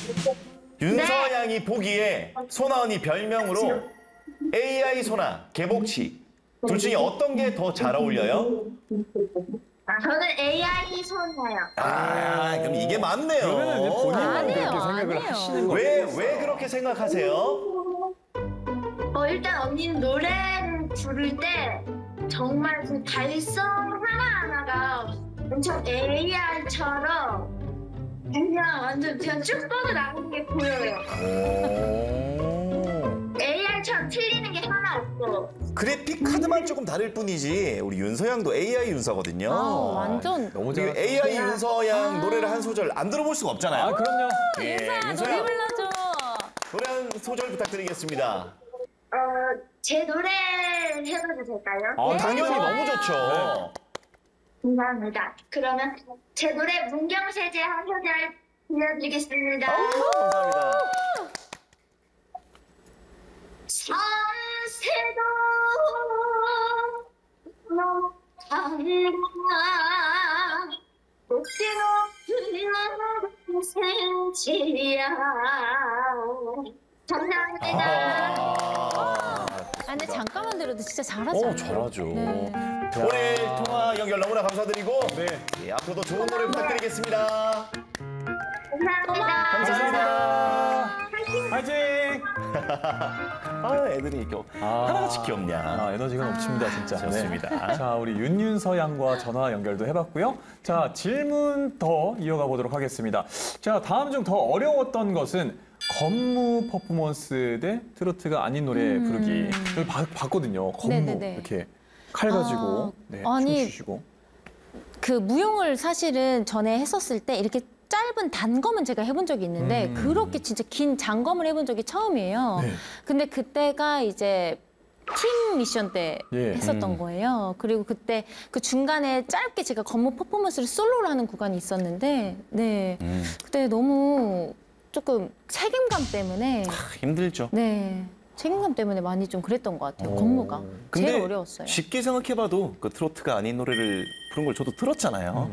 윤서양이 보기에 소나 언니 별명으로 AI 소나, 개복치 둘 중에 어떤 게 더 잘 어울려요? 저는 AI 소나요. 아, 그럼 이게 맞네요. 그러면 이제 본인만 아니에요, 그렇게 생각을 아니에요. 하시는 거예요. 왜 그렇게 생각하세요? 일단 언니는 노래를 부를 때 정말 그 발성 하나하나가 엄청 AI처럼 그냥 완전 그냥 쭉 뻗어나가는 게 보여요. AI처럼 틀리는 게 하나 없고. 그래픽 카드만 조금 다를 뿐이지 우리 윤서양도 AI 윤서거든요. 완전. 너무 우리 잘. AI 윤서양 노래를 한 소절 안 들어볼 수가 없잖아요. 아, 그럼요. 예, 윤서야, 노래 윤서양 불러줘. 노래 한 소절 부탁드리겠습니다. 제 노래를 해봐도 될까요? 아, 당연히 좋아요. 너무 좋죠. 감사합니다. 그러면 제 노래 문경세제 한 소절 들려드리겠습니다. 감사합니다. 밤새도 너무 높은 생지야. 감사합니다. 근데 잠깐만 들어도 진짜 잘하잖아요. 잘하죠. 네. 오늘 통화 연결 너무나 감사드리고 네. 예, 앞으로도 좋은 노래 부탁드리겠습니다. 감사합니다. 감사합니다. 화이팅! 아, 애들이 이렇게 하나같이 귀엽냐. 아, 에너지가 넘칩니다, 진짜. 좋습니다. 네. 자, 우리 윤윤서 양과 전화 연결도 해봤고요. 자, 질문 더 이어가 보도록 하겠습니다. 자, 다음 중 더 어려웠던 것은 건무 퍼포먼스 대 트로트가 아닌 노래 부르기. 여기 봤거든요. 건무. 네네네. 이렇게 칼 가지고 네, 아니, 춤추시고. 그 무용을 사실은 전에 했었을 때 이렇게 짧은 단검은 제가 해본 적이 있는데 그렇게 진짜 긴 장검을 해본 적이 처음이에요. 네. 근데 그때가 이제 팀 미션 때 예. 했었던 거예요. 그리고 그때 그 중간에 짧게 제가 건무 퍼포먼스를 솔로로 하는 구간이 있었는데 네. 그때 너무 조금 책임감 때문에 힘들죠. 네. 책임감 때문에 많이 좀 그랬던 것 같아요. 건무가. 제일 어려웠어요. 쉽게 생각해봐도 그 트로트가 아닌 노래를 부른 걸 저도 들었잖아요.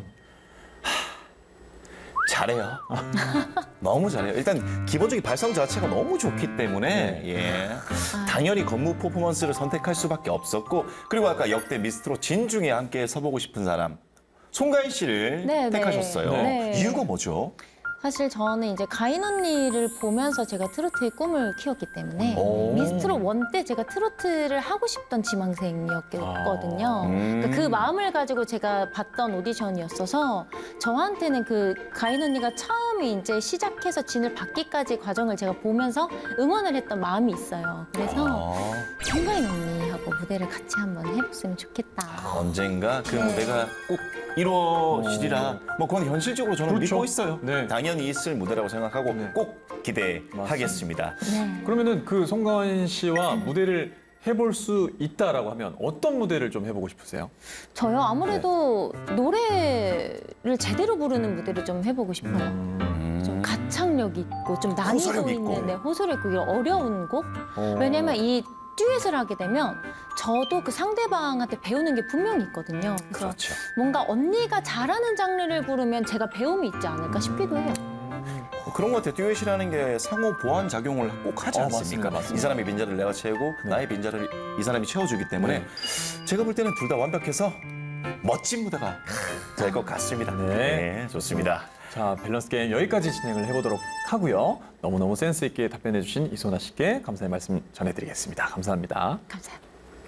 잘해요. 너무 잘해요. 일단 기본적인 발성 자체가 너무 좋기 때문에 예. 당연히 건무 퍼포먼스를 선택할 수밖에 없었고 그리고 아까 역대 미스트롯 진중에 함께 서보고 싶은 사람 송가인 씨를 네, 택하셨어요. 네. 이유가 뭐죠? 사실 저는 이제 가인 언니를 보면서 제가 트로트의 꿈을 키웠기 때문에 오. 미스트롯 1 때 제가 트로트를 하고 싶던 지망생이었거든요. 그러니까 그 마음을 가지고 제가 봤던 오디션이었어서 저한테는 그 가인 언니가 처음에 이제 시작해서 진을 받기까지 과정을 제가 보면서 응원을 했던 마음이 있어요. 그래서 송가인 언니하고 무대를 같이 한번 해봤으면 좋겠다. 언젠가 그 네. 무대가 꼭 이루어지리라 뭐 그건 현실적으로 저는 그렇죠. 믿고 있어요. 네. 당연히 있을 무대라고 생각하고 네. 꼭 기대하겠습니다. 네. 그러면은 그 송가인 씨와 무대를 해볼 수 있다라고 하면 어떤 무대를 좀 해보고 싶으세요? 저요 아무래도 노래를 제대로 부르는 무대를 좀 해보고 싶어요. 좀 가창력 있고 좀 호소력 난이도 있고. 있는 호소력 있고 이런 어려운 곡. 왜냐면 이 듀엣을 하게 되면 저도 그 상대방한테 배우는 게 분명히 있거든요. 그래서 그렇죠. 뭔가 언니가 잘하는 장르를 부르면 제가 배움이 있지 않을까 싶기도 해요. 그런 것 같아요. 듀엣이라는 게 상호 보완 작용을 꼭 하지 않습니까? 맞습니다. 이 사람의 빈자리를 내가 채우고 나의 빈자리를 이 사람이 채워주기 때문에 제가 볼 때는 둘 다 완벽해서 멋진 무대가 될 것 같습니다. 네. 좋습니다. 자, 밸런스 게임 여기까지 진행을 해보도록 하고요. 너무너무 센스 있게 답변해주신 이소나 씨께 감사의 말씀 전해드리겠습니다. 감사합니다. 감사합니다.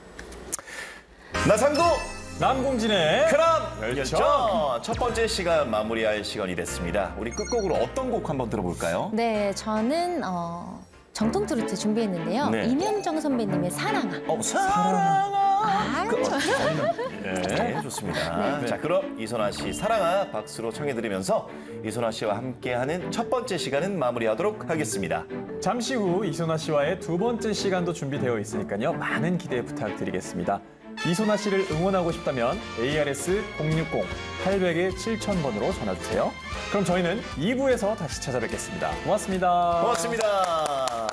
나상도 남궁진의 그럼 열정. 열정 첫 번째 시간 마무리할 시간이 됐습니다. 우리 끝곡으로 어떤 곡 한번 들어볼까요? 네, 저는 정통 트로트 준비했는데요. 네. 임현정 선배님의 사랑아. 사랑아. 네. 네, 좋습니다. 자, 그럼 이소나 씨 사랑아 박수로 청해드리면서 이소나 씨와 함께하는 첫 번째 시간은 마무리하도록 하겠습니다. 잠시 후 이소나 씨와의 두 번째 시간도 준비되어 있으니까요. 많은 기대 부탁드리겠습니다. 이소나 씨를 응원하고 싶다면 ARS 060-800-7000번으로 전화주세요. 그럼 저희는 2부에서 다시 찾아뵙겠습니다. 고맙습니다. 고맙습니다.